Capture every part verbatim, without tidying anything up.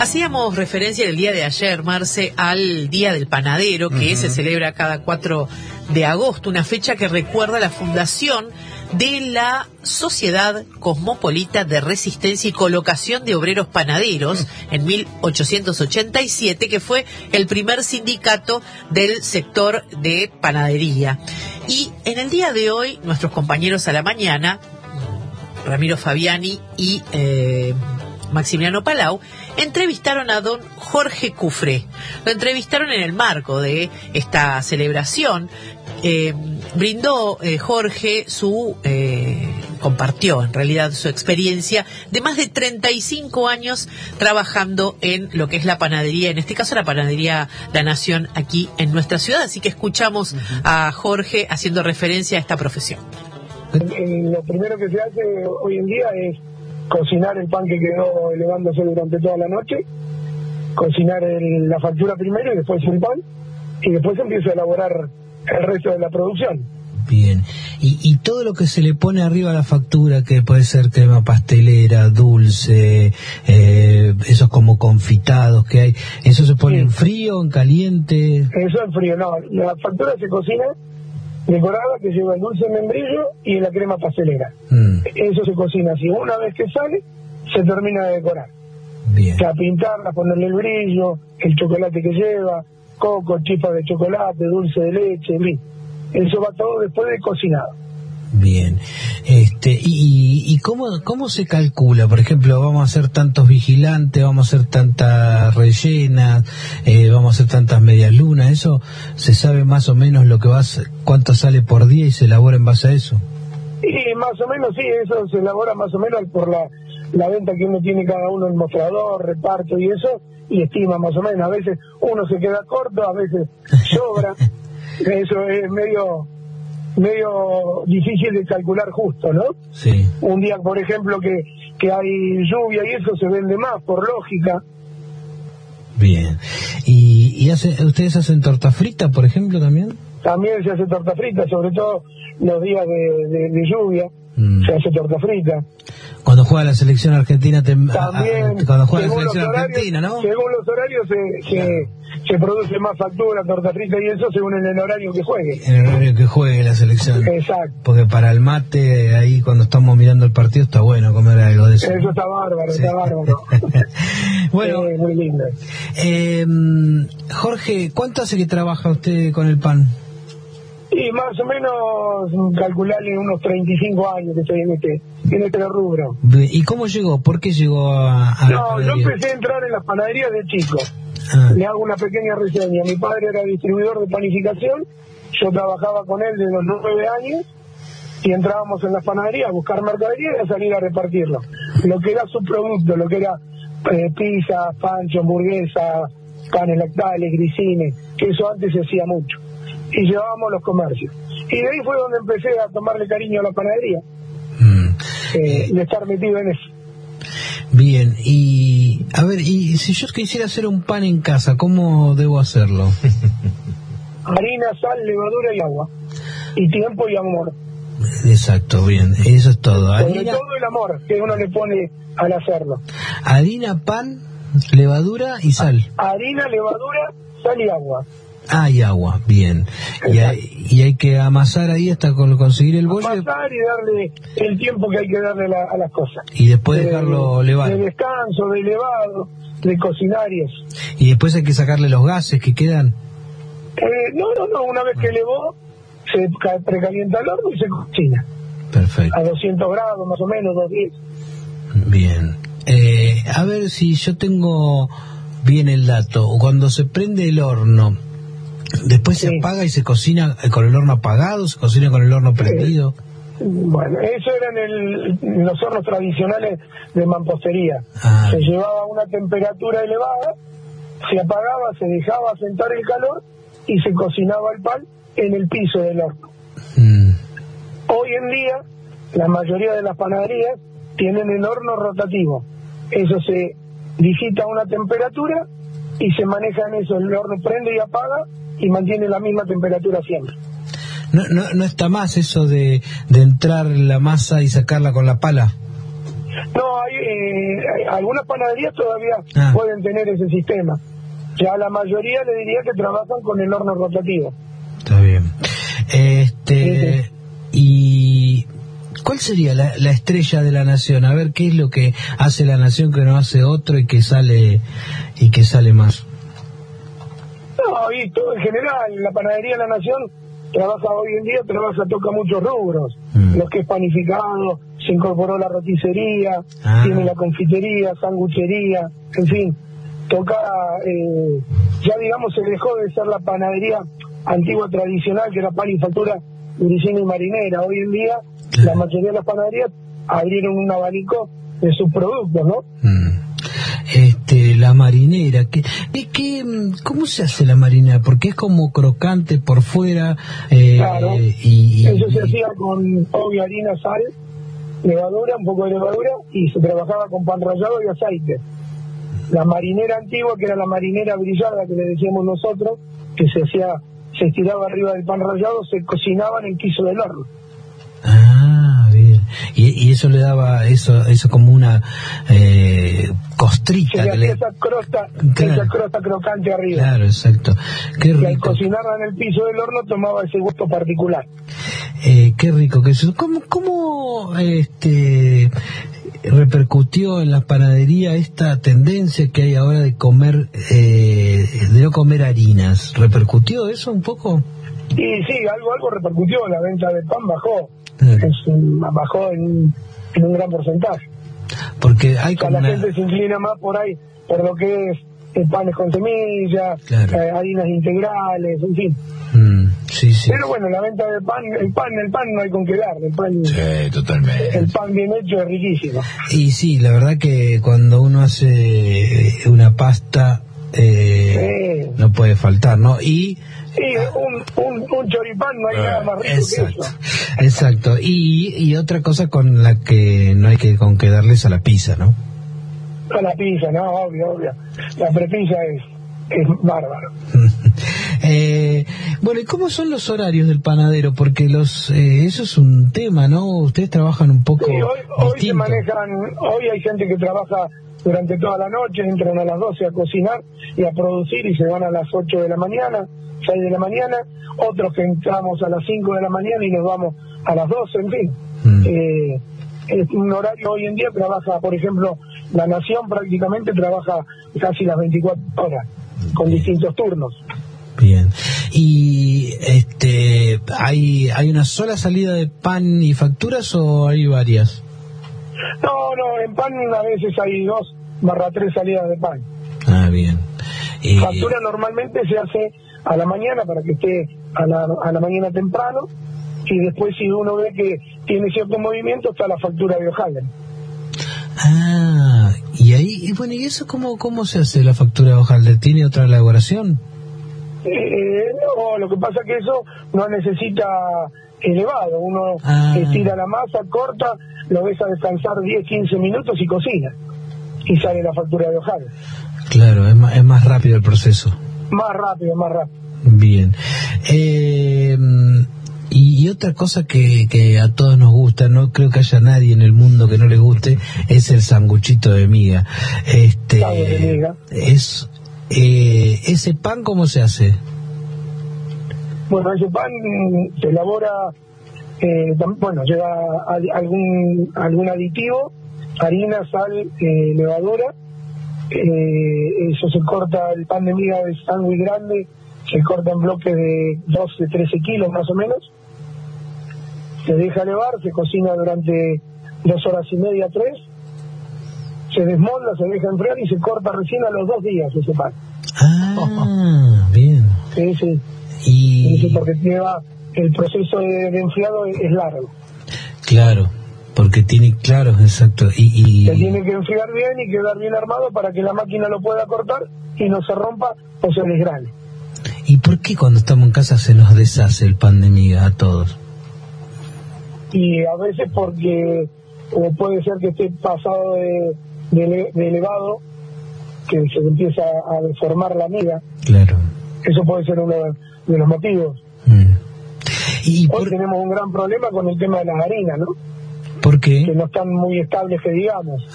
Hacíamos referencia el día de ayer, Marce, al Día del Panadero, que uh-huh. se celebra cada cuatro de agosto, una fecha que recuerda la fundación de la Sociedad Cosmopolita de Resistencia y Colocación de Obreros Panaderos en mil ochocientos ochenta y siete, que fue el primer sindicato del sector de panadería. Y en el día de hoy, nuestros compañeros a la mañana, Ramiro Fabiani y eh, Maximiliano Palau, entrevistaron a don Jorge Cufré. Lo entrevistaron en el marco de esta celebración. Eh, brindó eh, Jorge su, eh, compartió en realidad su experiencia de más de treinta y cinco años trabajando en lo que es la panadería, en este caso la panadería La Nación aquí en nuestra ciudad. Así que escuchamos uh-huh. a Jorge haciendo referencia a esta profesión. Lo primero que se hace hoy en día es cocinar el pan que quedó elevándose durante toda la noche, cocinar el, la factura primero y después el pan, y después se empieza a elaborar el resto de la producción. Bien, y, y todo lo que se le pone arriba a la factura, que puede ser crema pastelera, dulce, eh, esos como confitados que hay, ¿eso se pone sí. en frío, en caliente? Eso en frío, no, la factura se cocina decorada, que lleva el dulce membrillo y la crema pastelera. Mm. Eso se cocina así. Una vez que sale, se termina de decorar. Bien. O sea, pintarla, ponerle el brillo, el chocolate que lleva, coco, chispas de chocolate, dulce de leche, brillo. Eso va todo después de cocinado. Bien. Este, y, y cómo, cómo se calcula, por ejemplo, vamos a hacer tantos vigilantes, vamos a hacer tantas rellenas, eh, vamos a hacer tantas medias lunas, eso se sabe más o menos lo que va, cuánto sale por día y se elabora en base a eso. Y más o menos sí, eso se elabora más o menos por la, la venta que uno tiene cada uno, el mostrador, reparto y eso, y estima más o menos. A veces uno se queda corto, a veces sobra. Eso es medio medio difícil de calcular justo, ¿no? Sí. Un día, por ejemplo, que, que hay lluvia y eso se vende más, por lógica. Bien. ¿Y, y hace, ustedes hacen torta frita, por ejemplo, también? También se hace torta frita, sobre todo los días de, de, de lluvia, mm. se hace torta frita. Cuando juega la selección argentina, te, también, a, cuando juega la selección horarios, argentina, ¿no? Según los horarios se, claro. se, se produce más factura, torta frita y eso según en el horario que juegue. En el horario que juegue la selección. Exacto. Porque para el mate, ahí cuando estamos mirando el partido, está bueno comer algo de eso. Eso está bárbaro, sí. está bárbaro. Bueno, eh, muy lindo. Eh, Jorge, ¿cuánto hace que trabaja usted con el pan? Y más o menos calcularle unos treinta y cinco años que estoy en este, en este rubro. ¿Y cómo llegó? ¿Por qué llegó a, a No, yo empecé a entrar en las panaderías de chico. Ah. Le hago una pequeña reseña. Mi padre era distribuidor de panificación, yo trabajaba con él desde los nueve años y entrábamos en las panaderías a buscar mercadería y a salir a repartirlo. Lo que era su producto, lo que era eh, pizza, pancho, hamburguesa, panes lactales, grisines, que eso antes se hacía mucho. Y llevábamos los comercios. Y de ahí fue donde empecé a tomarle cariño a la panadería, mm. eh, de estar metido en eso. Bien, y a ver, y si yo quisiera hacer un pan en casa, ¿cómo debo hacerlo? Harina, sal, levadura y agua. Y tiempo y amor. Exacto, bien, eso es todo. Sobre Harina... todo el amor que uno le pone al hacerlo. Harina, pan, levadura y sal. Harina, levadura, sal y agua. Ah, y agua, bien. Y hay, y hay que amasar ahí hasta con, conseguir el bollo. Amasar y darle el tiempo que hay que darle la, a las cosas. Y después dejarlo de, levar. De descanso, de elevado, de cocinar y eso. Y después hay que sacarle los gases que quedan. Eh, no, no, no, una vez que elevó, se precalienta el horno y se cocina. Perfecto. A doscientos grados más o menos, doscientos diez. Bien. Eh, a ver si yo tengo bien el dato. Cuando se prende el horno, después sí. se apaga y se cocina con el horno apagado, se cocina con el horno prendido. Eh, bueno, eso eran el, los hornos tradicionales de mampostería. Ah. Se llevaba a una temperatura elevada, se apagaba, se dejaba asentar el calor y se cocinaba el pan en el piso del horno. Mm. Hoy en día, la mayoría de las panaderías tienen el horno rotativo. Eso se digita a una temperatura y se maneja en eso. El horno prende y apaga y mantiene la misma temperatura siempre. No, no, no está más eso de, de entrar la masa y sacarla con la pala. No, hay, eh, hay algunas panaderías todavía ah. pueden tener ese sistema. Ya la mayoría le diría que trabajan con el horno rotativo. Está bien. Este, sí, sí. ¿Y cuál sería la, la estrella de la Nación? A ver, ¿qué es lo que hace la Nación que no hace otro y que sale y que sale más? No, y todo en general, la panadería de la Nación trabaja hoy en día, trabaja, toca muchos rubros. Mm. Los que es panificado, se incorporó la roticería, ah. tiene la confitería, sanguchería, en fin, toca, eh, ya digamos, se dejó de ser la panadería antigua tradicional, que era pan y factura, uricina y marinera. Hoy en día, claro, la mayoría de las panaderías abrieron un abanico de sus productos, ¿no? Mm. Este, la marinera, ¿qué, qué, ¿cómo se hace la marinera? Porque es como crocante por fuera. Eh, claro, y, eso se y... hacía con obvio harina, sal, levadura, un poco de levadura, y se trabajaba con pan rallado y aceite. La marinera antigua, que era la marinera brillada que le decíamos nosotros, que se hacía, se estiraba arriba del pan rallado, se cocinaba en el quiso del horno. Ah, bien. Y, y eso le daba eso eso como una eh, costrita. Que le... esa crosta, claro, esa crosta crocante arriba. Claro, exacto. Qué rico. Que al cocinarla en el piso del horno tomaba ese gusto particular. Eh, qué rico que eso. ¿Cómo, cómo este repercutió en la panadería esta tendencia que hay ahora de comer, eh, de no comer harinas? ¿Repercutió eso un poco? Y sí, algo algo repercutió. La venta de pan bajó. Es, bajó en, en un gran porcentaje. Porque hay, o sea, como la una... gente se inclina más por ahí, por lo que es eh, panes con semillas, claro, eh, harinas integrales, en fin. Mm, sí, sí. Pero bueno, la venta del pan, el pan, el pan no hay con qué darle. El pan, sí, totalmente. El pan bien hecho es riquísimo. Y sí, la verdad que cuando uno hace una pasta, eh, sí, no puede faltar, ¿no? Y sí, un, un, un choripán no hay uh, nada más rico, exacto, que eso. Exacto. Y, y otra cosa con la que no hay que con que darles a la pizza, ¿no? A la pizza, no, obvio, obvio. La prepizza es, es bárbaro. eh, bueno, ¿y cómo son los horarios del panadero? Porque los eh, eso es un tema, ¿no? Ustedes trabajan un poco. Sí, hoy, hoy se manejan, hoy hay gente que trabaja durante toda la noche, entran a las doce a cocinar y a producir y se van a las ocho de la mañana, seis de la mañana, otros que entramos a las cinco de la mañana y nos vamos a las doce, en fin. Mm. Eh, es un horario, hoy en día trabaja, por ejemplo, La Nación prácticamente trabaja casi las veinticuatro horas, con bien, distintos turnos. Bien. ¿Y este hay hay una sola salida de pan y facturas o hay varias? No, no, en pan a veces hay dos barra tres salidas de pan. Ah, bien. Y... factura normalmente se hace a la mañana para que esté a la, a la mañana temprano, y después si uno ve que tiene cierto movimiento está la factura de hojaldre. Ah, y ahí, y bueno, ¿y eso cómo, cómo se hace la factura de hojaldre? ¿Tiene otra elaboración? Eh, no, lo que pasa es que eso no necesita elevado, uno ah. estira la masa, corta, lo deja descansar diez, quince minutos y cocina, y sale la factura de hojaldre. Claro, es más, es más rápido el proceso. Más rápido, más rápido. Bien. Eh, y, y otra cosa que, que a todos nos gusta, no creo que haya nadie en el mundo que no le guste, es el sanguchito de miga. Este, de miga. Es, eh, ¿ese pan cómo se hace? Bueno, ese pan se elabora, eh, bueno, lleva algún, algún aditivo, harina, sal, eh, levadura. Eh, eso se corta, el pan de miga de sándwich grande se corta en bloques de doce, trece kilos más o menos, se deja elevar, se cocina durante dos horas y media, tres, se desmolda, se deja enfriar y se corta recién a los dos días ese pan. Ah, bien. Sí, sí. Y... sí, porque lleva, el proceso de, de enfriado es, es largo. Claro. Porque tiene, claro, exacto. Y, y... se tiene que enfriar bien y quedar bien armado para que la máquina lo pueda cortar y no se rompa o se desgrane. ¿Y por qué cuando estamos en casa se nos deshace el pan de miga a todos? Y a veces porque o puede ser que esté pasado de, de, de elevado, que se empieza a deformar la miga. Claro. Eso puede ser uno de los motivos. Mm. Y Hoy por... tenemos un gran problema con el tema de las harinas, ¿no? ¿Por qué? Que no están muy estables, que digamos.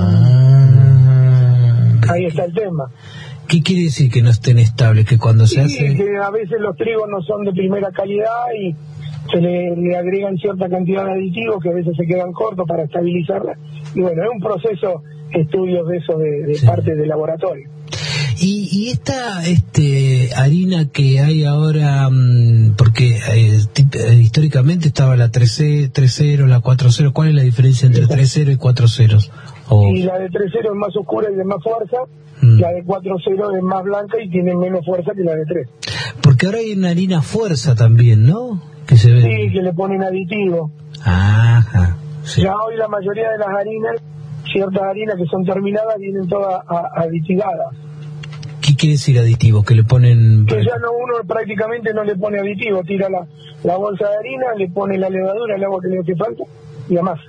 Ah. Ahí está el tema. ¿Qué quiere decir que no estén estables? Que cuando se Sí, hace... que a veces los trigos no son de primera calidad y se le, le agregan cierta cantidad de aditivos que a veces se quedan cortos para estabilizarla. Y bueno, es un proceso, estudios de eso de, de sí. parte del laboratorio. Y, y esta este, harina que hay ahora, porque eh, históricamente estaba la tres cero, la cuatro cero, ¿cuál es la diferencia entre tres cero y cuatro ceros? O... Y la de tres cero es más oscura y de más fuerza, mm. la de cuatro cero es más blanca y tiene menos fuerza que la de tres. Porque ahora hay una harina fuerza también, ¿no? Que se ve. Sí, que le ponen aditivo. Ajá. Sí. Ya hoy la mayoría de las harinas, ciertas harinas que son terminadas, vienen todas aditivadas. ¿Qué quiere decir aditivo? Que le ponen... Que ya no uno prácticamente no le pone aditivo, tira la, la bolsa de harina, le pone la levadura, el agua que le hace falta y además.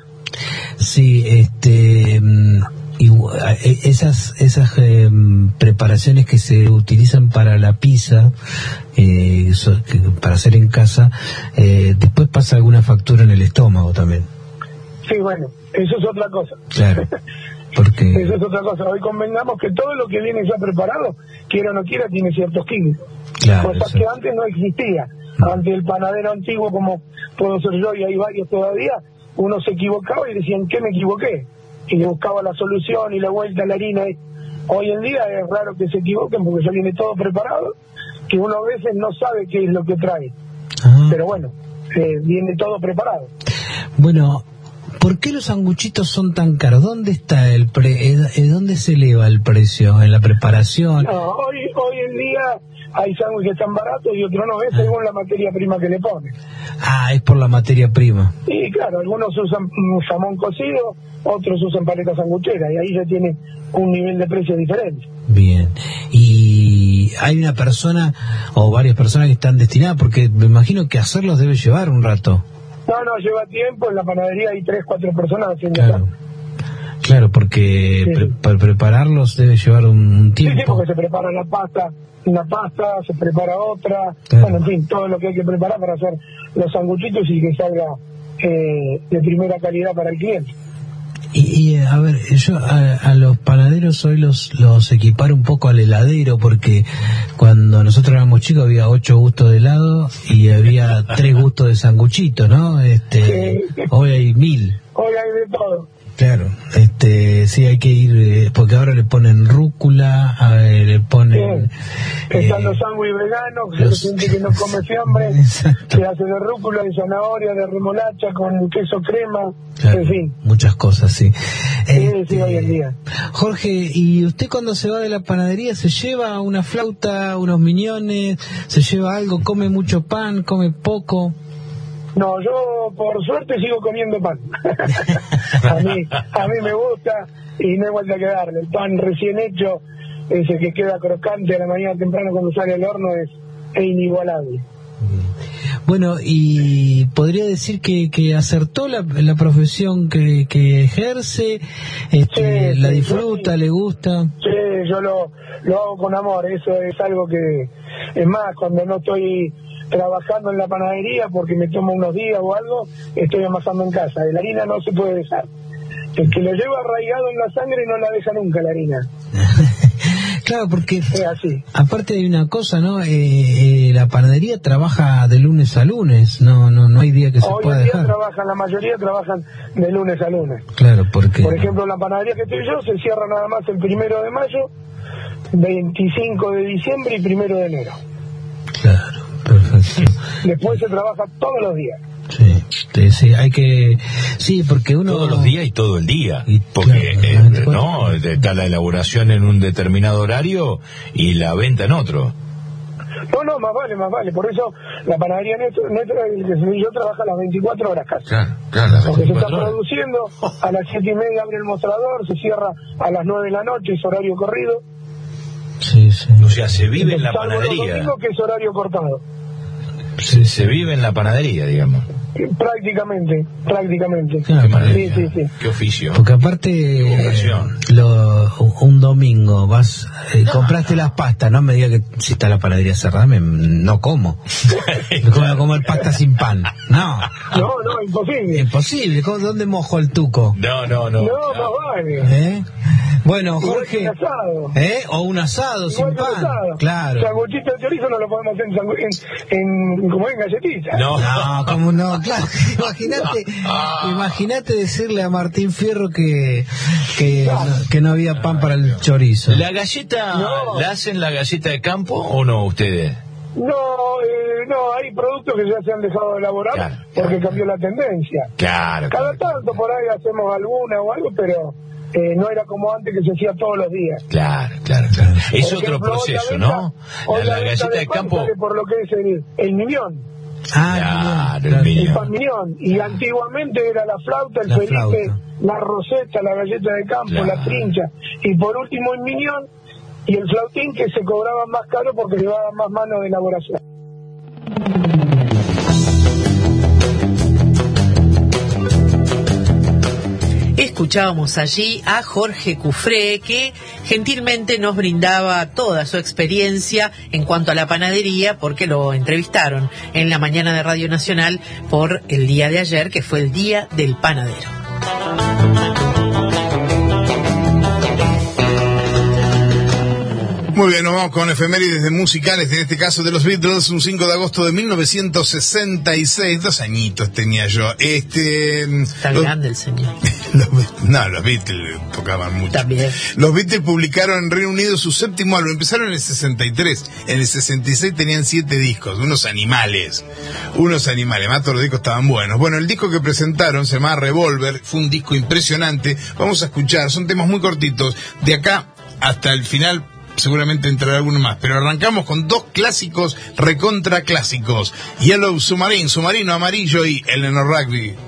Sí, este... Y esas esas eh, preparaciones que se utilizan para la pizza, eh, so, que, para hacer en casa, eh, después pasa alguna factura en el estómago también. Sí, bueno, eso es otra cosa. Claro. Porque... Eso es otra cosa. Hoy convengamos que todo lo que viene ya preparado, quiera o no quiera, tiene ciertos químicos. Claro, cosas eso. que antes no existía. No. Antes el panadero antiguo, como puedo ser yo, y hay varios todavía, uno se equivocaba y decían, ¿qué me equivoqué? Y le buscaba la solución y la vuelta a la harina. Hoy en día es raro que se equivoquen porque ya viene todo preparado, que uno a veces no sabe qué es lo que trae. Ah. Pero bueno, eh, viene todo preparado. Bueno, ¿por qué los sanguchitos son tan caros? ¿Dónde está el pre eh, dónde se eleva el precio en la preparación? No, hoy hoy en día hay sándwiches que están baratos y otros no, es según la materia prima que le ponen. Ah, es por la materia prima. Sí, claro, algunos usan jamón cocido, otros usan paleta sanguchera, y ahí ya tiene un nivel de precio diferente. Bien, y hay una persona o varias personas que están destinadas, porque me imagino que hacerlos debe llevar un rato. No, no, lleva tiempo, en la panadería hay tres, cuatro personas haciendo claro. eso. Claro, porque sí. pre para prepararlos debe llevar un, un tiempo. Sí, sí, porque se prepara la pasta, una pasta, se prepara otra, claro. Bueno, en fin, todo lo que hay que preparar para hacer los sanguchitos y que salga eh, de primera calidad para el cliente. Y, y a ver, yo a, a los panaderos hoy los, los equiparo un poco al heladero, porque cuando nosotros éramos chicos había ocho gustos de helado y había tres gustos de sanguchito, ¿no? Este, sí. Hoy hay mil. Hoy hay de todo. Claro, este, sí hay que ir, eh, porque ahora le ponen rúcula, eh, le ponen... Sí. Están eh, los sándwiches veganos, los... gente que no come fiambre, exacto. Se hace de rúcula, de zanahoria, de remolacha, con queso crema, claro, en fin. Muchas cosas, sí. Sí, este, sí, hoy en día. Jorge, ¿y usted cuando se va de la panadería se lleva una flauta, unos miñones, se lleva algo, come mucho pan, come poco? No, yo por suerte sigo comiendo pan. a mí a mí me gusta y no hay vuelta que darle. El pan recién hecho, ese que queda crocante a la mañana temprano cuando sale al horno, es, es inigualable. Bueno, y podría decir que, que acertó la, la profesión que, que ejerce, este, sí, la disfruta, sí, le gusta. Sí, yo lo, lo hago con amor, eso es algo que, es más, cuando no estoy trabajando en la panadería porque me tomo unos días o algo, estoy amasando en casa. La harina no se puede dejar. El que lo lleva arraigado en la sangre no la deja nunca la harina. Claro, porque es así. Aparte hay una cosa, ¿no? Eh, eh, la panadería trabaja de lunes a lunes, no no no hay día que se Hoy pueda en día dejar. Trabajan, la mayoría trabajan de lunes a lunes. Claro, porque... Por ejemplo, la panadería que estoy yo se cierra nada más el primero de mayo, veinticinco de diciembre y primero de enero. Claro. Perfecto. Después se trabaja todos los días. Sí, sí, hay que, sí, porque uno... Todos los días y todo el día, y, porque claro, eh, no, está la elaboración en un determinado horario y la venta en otro. No, no, más vale, más vale, por eso la panadería nuestra, yo trabajo a las veinticuatro horas casi. Claro, claro, las porque se está horas. produciendo, a las siete y media abre el mostrador, se cierra a las nueve de la noche, es horario corrido. Sí, sí. O sea, se vive en la panadería. Los domingos, que es horario cortado. Se, se vive en la panadería, digamos. Prácticamente, prácticamente. Claro, sí, sí, sí. Qué oficio. Porque aparte, eh, lo, un domingo vas, eh, compraste las pastas, no me diga que si está la panadería cerrada, me, no como. Me como a comer pasta sin pan. No. No, no, imposible. Imposible. ¿Cómo, ¿Dónde mojo el tuco? No, no, no. No, no. más vale. ¿Eh? Bueno, Igual Jorge. que un asado. ¿Eh? O un asado Igual sin que un pan. asado. Claro. Sanguchito de chorizo no lo podemos hacer en, sangu- en, en como en galletita. No. No, como no, claro. Imagínate, imagínate decirle a Martín Fierro que, que, no, que no había pan para el chorizo. ¿La galleta, No. la hacen la galleta de campo o no ustedes? No, eh, no, hay productos que ya se han dejado de elaborar Claro, porque claro. cambió la tendencia. Claro. Cada claro, tanto por ahí hacemos alguna o algo, pero eh, no era como antes que se hacía todos los días. Claro, claro, claro. Es Por otro ejemplo, hoy la proceso, venta- ¿no? hoy La, la la venta galleta de pan campo. sale por lo que es el, el miñón, Ah, Claro, el bien, el miñón. pan miñón. Y antiguamente era la flauta, el La felipe, flauta. la roseta, la galleta de campo, Claro. la trincha. Y por último el miñón y el flautín, que se cobraban más caro porque llevaban más mano de elaboración. Escuchábamos allí a Jorge Cufré, que gentilmente nos brindaba toda su experiencia en cuanto a la panadería, porque lo entrevistaron en la mañana de Radio Nacional por el día de ayer, que fue el Día del Panadero. Muy bien, nos vamos con efemérides musicales, en este caso de los Beatles, un cinco de agosto de mil novecientos sesenta y seis, dos añitos tenía yo. Este, Está los, grande el señor. los, no, los Beatles tocaban mucho. También. Los Beatles publicaron en Reino Unido su séptimo álbum, empezaron en el sesenta y tres, en el sesenta y seis tenían siete discos, unos animales, unos animales, más todos los discos estaban buenos. Bueno, el disco que presentaron se llamaba Revolver, fue un disco impresionante, vamos a escuchar, son temas muy cortitos, de acá hasta el final seguramente entrará alguno más, pero arrancamos con dos clásicos recontra clásicos, Yellow Submarine, Submarino Amarillo y Eleanor Rugby.